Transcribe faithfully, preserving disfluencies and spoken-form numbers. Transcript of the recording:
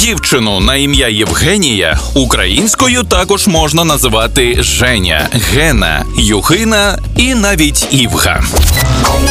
Дівчину на ім'я Євгенія українською також можна називати Женя, Гена, Юхина і навіть Івга.